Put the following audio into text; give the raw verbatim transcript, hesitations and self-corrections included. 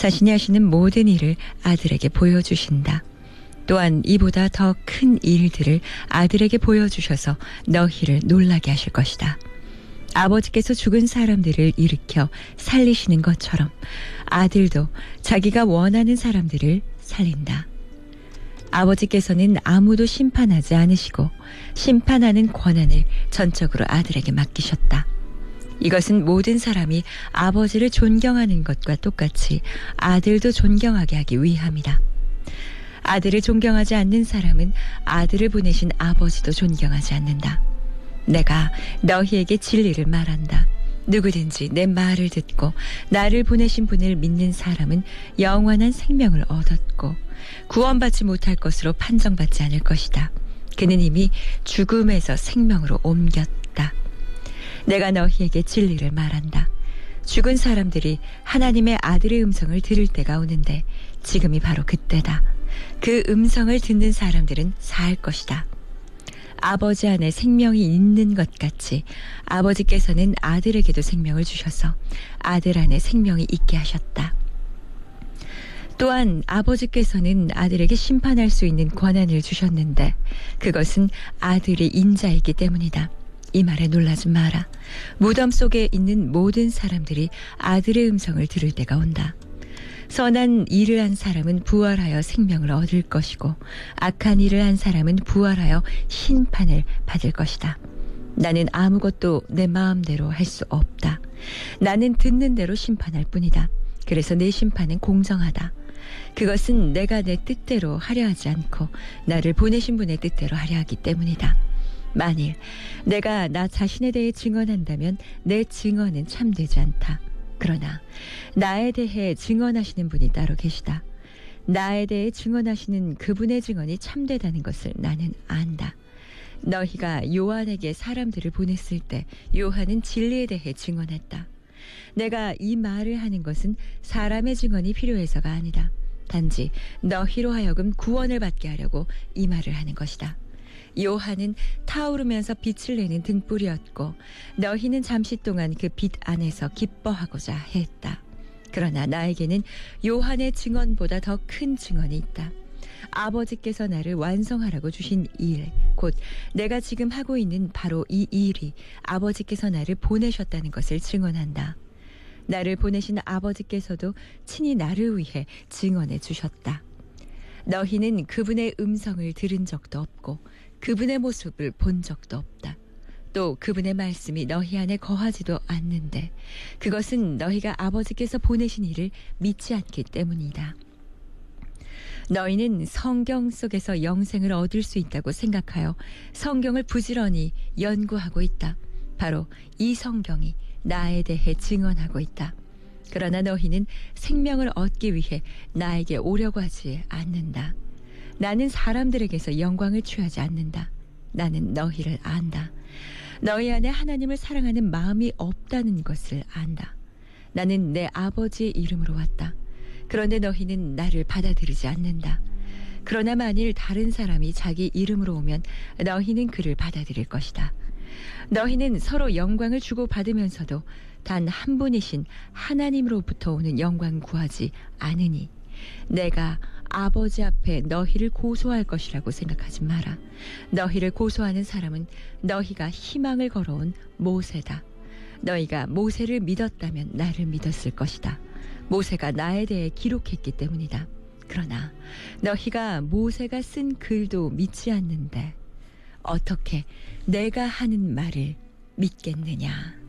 자신이 하시는 모든 일을 아들에게 보여주신다. 또한 이보다 더 큰 일들을 아들에게 보여주셔서 너희를 놀라게 하실 것이다. 아버지께서 죽은 사람들을 일으켜 살리시는 것처럼 아들도 자기가 원하는 사람들을 살린다. 아버지께서는 아무도 심판하지 않으시고 심판하는 권한을 전적으로 아들에게 맡기셨다. 이것은 모든 사람이 아버지를 존경하는 것과 똑같이 아들도 존경하게 하기 위함이다. 아들을 존경하지 않는 사람은 아들을 보내신 아버지도 존경하지 않는다. 내가 너희에게 진리를 말한다. 누구든지 내 말을 듣고 나를 보내신 분을 믿는 사람은 영원한 생명을 얻었고 구원받지 못할 것으로 판정받지 않을 것이다. 그는 이미 죽음에서 생명으로 옮겼다. 내가 너희에게 진리를 말한다. 죽은 사람들이 하나님의 아들의 음성을 들을 때가 오는데 지금이 바로 그때다. 그 음성을 듣는 사람들은 살 것이다. 아버지 안에 생명이 있는 것 같이 아버지께서는 아들에게도 생명을 주셔서 아들 안에 생명이 있게 하셨다. 또한 아버지께서는 아들에게 심판할 수 있는 권한을 주셨는데 그것은 아들이 인자이기 때문이다. 이 말에 놀라지 마라. 무덤 속에 있는 모든 사람들이 아들의 음성을 들을 때가 온다. 선한 일을 한 사람은 부활하여 생명을 얻을 것이고 악한 일을 한 사람은 부활하여 심판을 받을 것이다. 나는 아무것도 내 마음대로 할 수 없다. 나는 듣는 대로 심판할 뿐이다. 그래서 내 심판은 공정하다. 그것은 내가 내 뜻대로 하려 하지 않고 나를 보내신 분의 뜻대로 하려 하기 때문이다. 만일 내가 나 자신에 대해 증언한다면 내 증언은 참되지 않다. 그러나 나에 대해 증언하시는 분이 따로 계시다. 나에 대해 증언하시는 그분의 증언이 참되다는 것을 나는 안다. 너희가 요한에게 사람들을 보냈을 때 요한은 진리에 대해 증언했다. 내가 이 말을 하는 것은 사람의 증언이 필요해서가 아니다. 단지 너희로 하여금 구원을 받게 하려고 이 말을 하는 것이다. 요한은 타오르면서 빛을 내는 등불이었고 너희는 잠시 동안 그 빛 안에서 기뻐하고자 했다. 그러나 나에게는 요한의 증언보다 더 큰 증언이 있다. 아버지께서 나를 완성하라고 주신 일, 곧 내가 지금 하고 있는 바로 이 일이 아버지께서 나를 보내셨다는 것을 증언한다. 나를 보내신 아버지께서도 친히 나를 위해 증언해 주셨다. 너희는 그분의 음성을 들은 적도 없고 그분의 모습을 본 적도 없다. 또 그분의 말씀이 너희 안에 거하지도 않는데 그것은 너희가 아버지께서 보내신 이를 믿지 않기 때문이다. 너희는 성경 속에서 영생을 얻을 수 있다고 생각하여 성경을 부지런히 연구하고 있다. 바로 이 성경이 나에 대해 증언하고 있다. 그러나 너희는 생명을 얻기 위해 나에게 오려고 하지 않는다. 나는 사람들에게서 영광을 취하지 않는다. 나는 너희를 안다. 너희 안에 하나님을 사랑하는 마음이 없다는 것을 안다. 나는 내 아버지의 이름으로 왔다. 그런데 너희는 나를 받아들이지 않는다. 그러나 만일 다른 사람이 자기 이름으로 오면 너희는 그를 받아들일 것이다. 너희는 서로 영광을 주고받으면서도 단 한 분이신 하나님으로부터 오는 영광 구하지 않으니 내가 아버지 앞에 너희를 고소할 것이라고 생각하지 마라. 너희를 고소하는 사람은 너희가 희망을 걸어온 모세다. 너희가 모세를 믿었다면 나를 믿었을 것이다. 모세가 나에 대해 기록했기 때문이다. 그러나 너희가 모세가 쓴 글도 믿지 않는데 어떻게 내가 하는 말을 믿겠느냐?